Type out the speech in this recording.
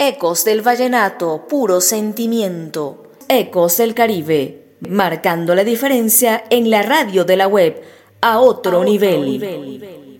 Ecos del vallenato, puro sentimiento. Ecos del Caribe, marcando la diferencia en la radio de la web a otro nivel.